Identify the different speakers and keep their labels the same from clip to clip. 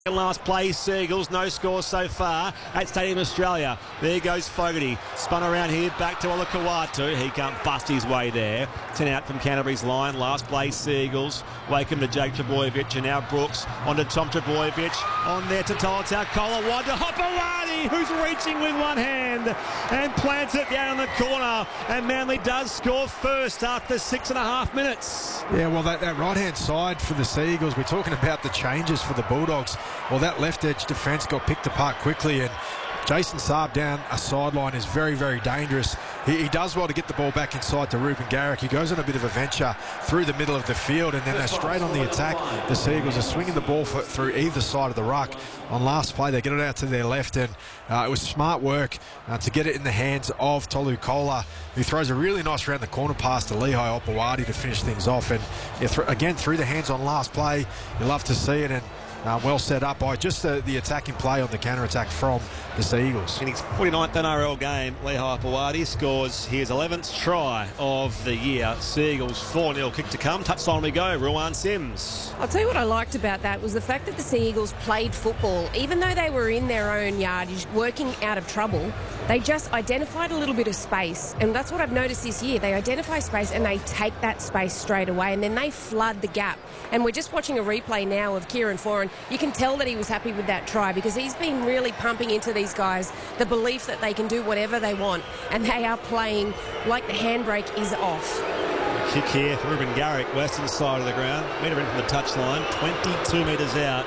Speaker 1: Last play, Seagulls, no score so far at Stadium Australia. There goes Fogarty, spun around here, back to Olakau'atu. He can't bust his way there. 10 out from Canterbury's line. Last play, Seagulls. Wakeham to Jake Trbojevic, and now Brooks on to Tom Trbojevic. On there to Tolotau Kola, wide to Hopoate, who's reaching with one hand and plants it down in the corner. And Manly does score first after 6.5 minutes.
Speaker 2: Yeah, well, that right-hand side for the Seagulls, we're talking about the changes for the Bulldogs. Well, that left edge defence got picked apart quickly, and Jason Saab down a sideline is very, very dangerous. He does well to get the ball back inside to Ruben Garrick. He goes on a bit of a venture through the middle of the field, and then they're straight on the attack. The Seagulls are swinging the ball through either side of the ruck. On last play, they get it out to their left, and it was smart work to get it in the hands of Tolu Kola, who throws a really nice round the corner pass to Lehigh Opawati to finish things off. And again, through the hands on last play, you love to see it, and well set up by just the attacking play on the counter-attack from the Seagulls.
Speaker 1: In his 49th NRL game, Lehigh Opawati scores his 11th try of the year. Seagulls 4-0 kick to come. Touchline we go, Ruan Sims.
Speaker 3: I'll tell you what I liked about that was the fact that the Seagulls played football. Even though they were in their own yardage, working out of trouble, they just identified a little bit of space. And that's what I've noticed this year. They identify space and they take that space straight away, and then they flood the gap. And we're just watching a replay now of Kieran Foran. You can tell that he was happy with that try because he's been really pumping into these guys the belief that they can do whatever they want, and they are playing like the handbrake is off.
Speaker 1: Kick here for Ruben Garrick, western side of the ground. Metre in from the touchline, 22 metres out.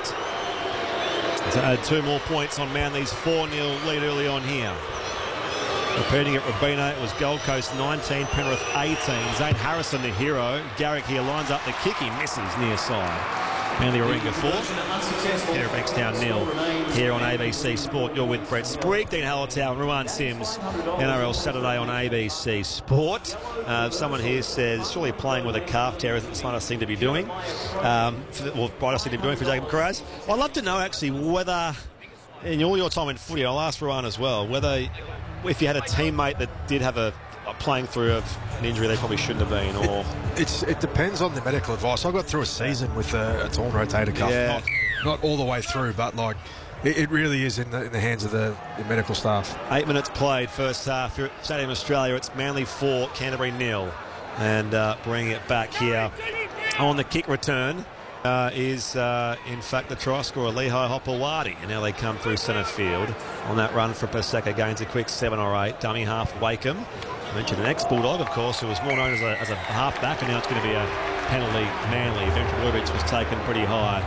Speaker 1: To add 2 more points on Manly's 4-0 lead early on here. Repeating at Robina, it was Gold Coast 19, Penrith 18. Zane Harrison, the hero. Garrick here lines up the kick. He misses near side. Manly Warringah 4. Here at Bankstown 0. Here on ABC Sport, you're with Brett Sprague, Dean Hallertau and Ruan Sims. NRL Saturday on ABC Sport. Someone here says, surely playing with a calf tear isn't the smartest thing to be doing. Well, brightest thing to be doing for Jacob Kiraz. I'd love to know, actually, whether, in all your time in footy, I'll ask Ruan as well, whether if you had a teammate that did have a playing through an injury they probably shouldn't have been, or
Speaker 2: it depends on the medical advice. I got through a season with a torn rotator cuff,
Speaker 1: yeah.
Speaker 2: not all the way through, but like it really is in the hands of the medical staff.
Speaker 1: 8 minutes played first half here at Stadium Australia. It's Manly 4, Canterbury 0, and bringing it back here on the kick return is in fact the try scorer Lehigh Opawati, and now they come through centre field on that run for Paseka. Gains a quick 7 or 8. Dummy half Wakeham. I mentioned an ex-Bulldog, of course, who was more known as a half-back, and now it's going to be a penalty Manly. Ben Trbojevic was taken pretty high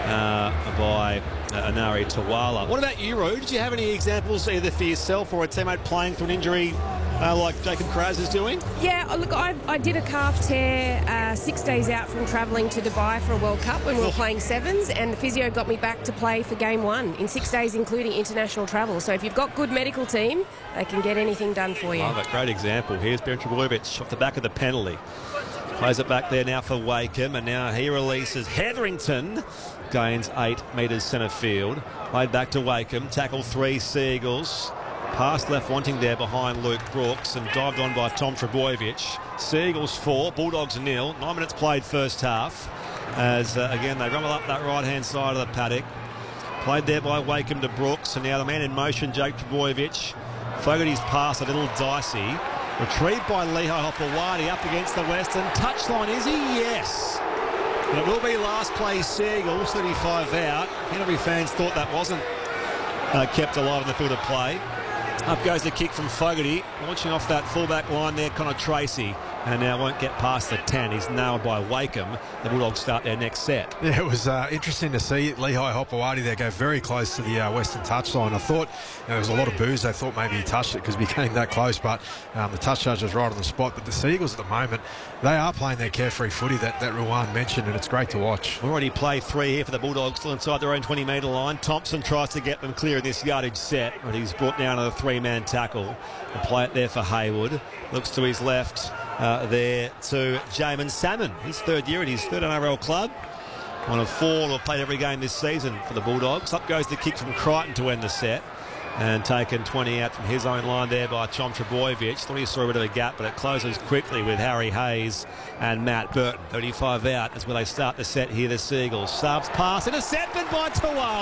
Speaker 1: by Anari Tawala. What about you, Roo? Did you have any examples either for yourself or a teammate playing through an injury like Jacob Kiraz is doing?
Speaker 3: Yeah, look, I did a calf tear 6 days out from travelling to Dubai for a World Cup when we were playing sevens, and the physio got me back to play for game 1 in 6 days, including international travel. So if you've got good medical team, they can get anything done for you.
Speaker 1: Love it. Great example. Here's Ben Trbojevic off the back of the penalty. Plays it back there now for Wakeham, and now he releases Hetherington. Gains 8 metres centre field. Played back to Wakeham. Tackle 3 Seagulls. Pass left wanting there behind Luke Brooks, and dived on by Tom Trbojevic. Seagulls 4, Bulldogs 0. 9 minutes played first half. As again they rumble up that right-hand side of the paddock. Played there by Wakeham to Brooks, and now the man in motion, Jake Trbojevic. Fogarty's pass a little dicey. Retrieved by Lehigh Opawati up against the western. Touchline, is he? Yes. And it will be last play Seagulls, 35 out. Canterbury fans thought that wasn't kept alive in the field of play. Up goes the kick from Fogarty, launching off that fullback line there, Connor Tracy, and now won't get past the 10. He's nailed by Wakeham. The Bulldogs start their next set. Yeah,
Speaker 2: it was interesting to see Lehigh Opawati there go very close to the western touchline. I thought there was a lot of boos. They thought maybe he touched it because he came that close, but the touch judge was right on the spot. But the Seagulls at the moment, they are playing their carefree footy that Ruan mentioned, and it's great to watch.
Speaker 1: Already played 3 here for the Bulldogs, still inside their own 20-metre line. Thompson tries to get them clear in this yardage set, but he's brought down to the 3-man tackle. And play it there for Hayward. Looks to his left there to Jamin Salmon. His 3rd year at his 3rd NRL club. One of 4 who have played every game this season for the Bulldogs. Up goes the kick from Crichton to end the set. And taken 20 out from his own line there by Tom Trbojevic. Thought he saw a bit of a gap, but it closes quickly with Harry Hayes and Matt Burton. 35 out is where they start the set here, the Seagulls. Saab's pass intercepted by Tawala.